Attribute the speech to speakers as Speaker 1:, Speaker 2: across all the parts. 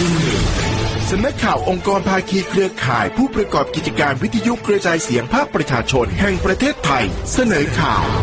Speaker 1: สำนักข่าวองค์กรภาคีเครือข่ายผู้ประกอบกิจการวิทยุกระจายเสียงภาคประชาชนแห่งประเทศไทยเสนอข่าว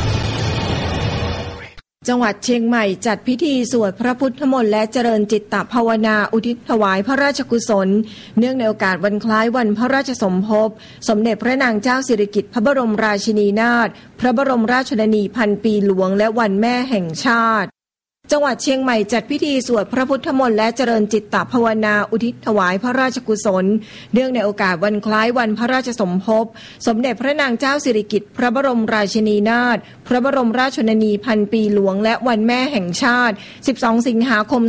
Speaker 2: จังหวัดเชียงใหม่จัดพิธีสวดพระพุทธมนต์และเจริญจิตตภาวนาอุทิศถวายพระราชกุศลเนื่องในโอกาสวันคล้ายวันพระราชสมภพสมเด็จพระนางเจ้าสิริกิติ์พระบรมราชินีนาถพระบรมราชชนนีพันปีหลวงและวันแม่แห่งชาติจังหวัดเชียงใหม่จัดพิธีสวดพระพุทธมนต์และเจริญจิตตภาวนาอุทิศถวายพระราชกุศลเนื่องในโอกาสวันคล้ายวันพระราชสมภพสมเด็จพระนางเจ้าสิริกิติ์พระบรมราชินีนาถพระบรมราชชนนีพันปีหลวงและวันแม่แห่งชาติ12สิงหาคม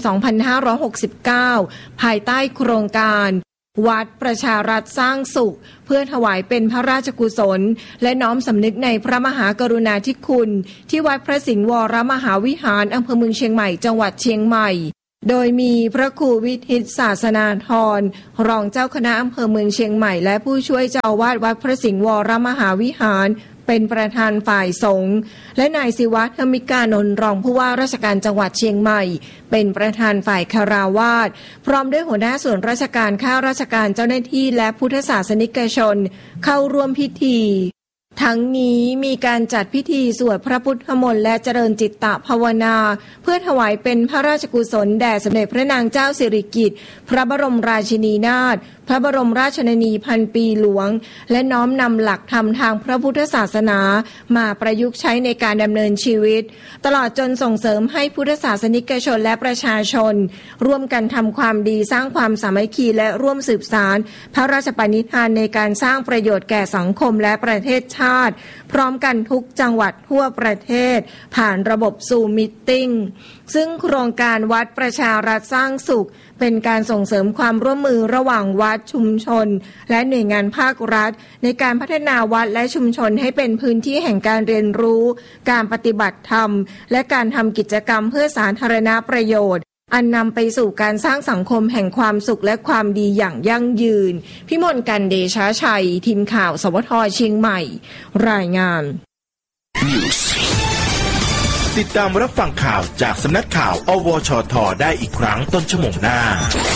Speaker 2: 2569ภายใต้โครงการวัดประชารัฐสร้างสุขเพื่อถวายเป็นพระราชกุศลและน้อมสำนึกในพระมหากรุณาธิคุณที่วัดพระสิงห์วรมหาวิหารอำเภอเมืองเชียงใหม่จังหวัดเชียงใหม่โดยมีพระครูวิทิตศาสนาธรรองเจ้าคณะอำเภอเมืองเชียงใหม่และผู้ช่วยเจ้าอาวาสวัดพระสิงห์วรมหาวิหารเป็นประธานฝ่ายสงฆ์และนายศิวะธมิกานนท์รองผู้ว่าราชการจังหวัดเชียงใหม่เป็นประธานฝ่ายคาราวาสพร้อมด้วยหัวหน้าส่วนราชการข้าราชการเจ้าหน้าที่และพุทธศาสนิกชนเข้าร่วมพิธีทั้งนี้มีการจัดพิธีสวดพระพุทธมนต์และเจริญจิตตภาวนาเพื่อถวายเป็นพระราชกุศลแด่สมเด็จพระนางเจ้าสิริกิติ์พระบรมราชินีนาถพระบรมราชชนนีพันปีหลวงและน้อมนำหลักธรรมทางพระพุทธศาสนามาประยุกต์ใช้ในการดำเนินชีวิตตลอดจนส่งเสริมให้พุทธศาสนิกชนและประชาชนร่วมกันทำความดีสร้างความสามัคคีและร่วมสืบสานพระราชปณิธานในการสร้างประโยชน์แก่สังคมและประเทศชาติพร้อมกันทุกจังหวัดทั่วประเทศผ่านระบบซูมมีตติ้งซึ่งโครงการวัดประชารัฐสร้างสุขเป็นการส่งเสริมความร่วมมือระหว่างวัดชุมชนและหน่วยงานภาครัฐในการพัฒนาวัดและชุมชนให้เป็นพื้นที่แห่งการเรียนรู้การปฏิบัติธรรมและการทำกิจกรรมเพื่อสาธารณประโยชน์อันนำไปสู่การสร้างสังคมแห่งความสุขและความดีอย่างยั่งยืนพิมลกันเดชาชัยทีมข่าวสวทเชียงใหม่รายงาน
Speaker 1: ติดตามรับฟังข่าวจากสำนักข่าวอวชท.ได้อีกครั้งต้นชั่วโมงหน้า